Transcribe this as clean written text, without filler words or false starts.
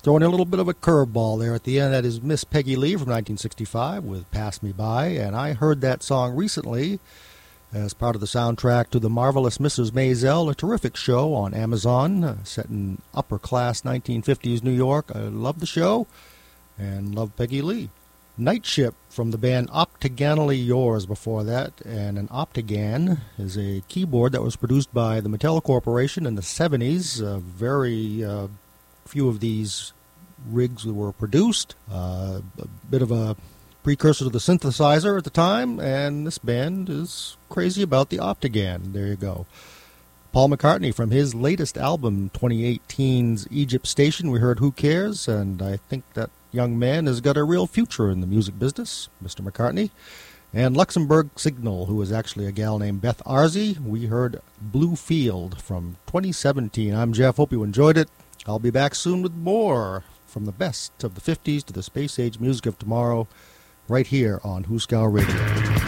Throwing in a little bit of a curveball there at the end. That is Miss Peggy Lee from 1965 with Pass Me By. And I heard that song recently as part of the soundtrack to The Marvelous Mrs. Maisel, a terrific show on Amazon set in upper-class 1950s New York. I love the show and love Peggy Lee. Night Ship from the band Optiganally Yours before that. And an Optigan is a keyboard that was produced by the Mattel Corporation in the 70s. Very few of these rigs were produced. A bit of a precursor to the synthesizer at the time, and this band is crazy about the Optigan. There you go. Paul McCartney from his latest album, 2018's Egypt Station, we heard Who Cares, and I think that young man has got a real future in the music business, Mr. McCartney. And Luxembourg Signal, who is actually a gal named Beth Arzy, we heard Blue Field from 2017. I'm Jeff, hope you enjoyed it. I'll be back soon with more from the best of the 50s to the space age music of tomorrow, right here on Hooskow Radio.